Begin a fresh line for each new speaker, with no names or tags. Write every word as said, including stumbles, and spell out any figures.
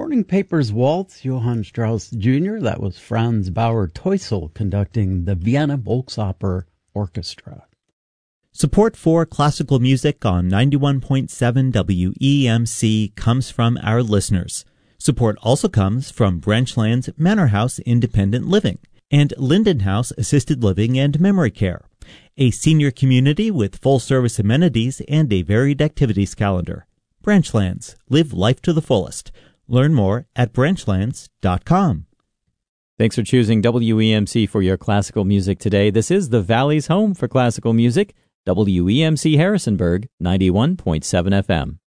Morning Papers Waltz, Johann Strauss Junior That was Franz Bauer Teusel conducting the Vienna Volksoper Orchestra.
Support for classical music on ninety-one point seven W E M C comes from our listeners. Support also comes from Branchlands Manor House Independent Living and Linden House Assisted Living and Memory Care, a senior community with full-service amenities and a varied activities calendar. Branchlands. Live life to the fullest. Learn more at branchlands dot com.
Thanks for choosing W E M C for your classical music today. This is the Valley's home for classical music, W E M C Harrisonburg, ninety-one point seven F M.